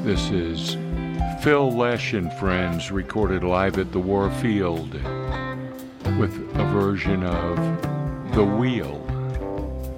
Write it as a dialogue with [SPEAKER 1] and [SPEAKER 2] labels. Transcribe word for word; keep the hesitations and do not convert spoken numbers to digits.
[SPEAKER 1] This is Phil Lesh and Friends, recorded live at the Warfield with a version of The Wheel.